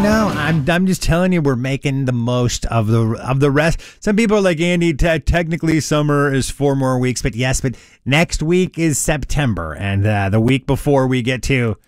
know. I'm just telling you, we're making the most of the rest. Some people are like, Andy, technically summer is 4 more weeks, but yes, but next week is September, and the week before we get to